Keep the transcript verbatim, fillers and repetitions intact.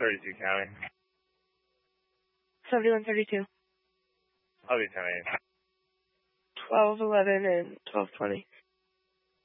thirty-two County. seventy-one thirty-two. I'll be ten eight. twelve eleven and twelve twenty.